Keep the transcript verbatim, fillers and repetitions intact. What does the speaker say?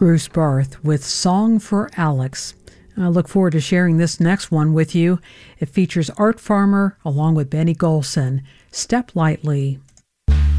Bruce Barth with Song for Alex. I look forward to sharing this next one with you. It features Art Farmer along with Benny Golson, Step Lightly.